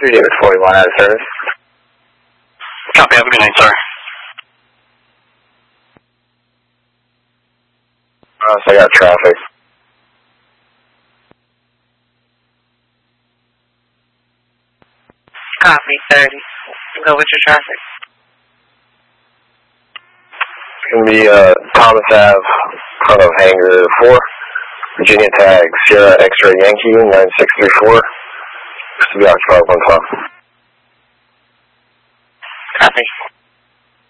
David 41 out of service. Copy, have a good night, sir. I got traffic. Copy, 30. Go with your traffic. It's going to be Thomas Ave, front of Hangar 4, Virginia tag, Sierra X-Ray Yankee, 9634. This will be occupied 112. Copy.